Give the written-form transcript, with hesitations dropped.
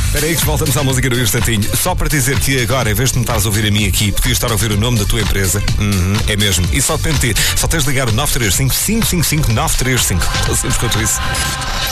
Espera aí que voltamos à música do instantinho. Só para dizer que agora, em vez de me estares a ouvir a mim aqui, podias estar a ouvir o nome da tua empresa. É mesmo. E só depende de ti. Só tens de ligar o 935 555 935. Estou sempre quanto isso.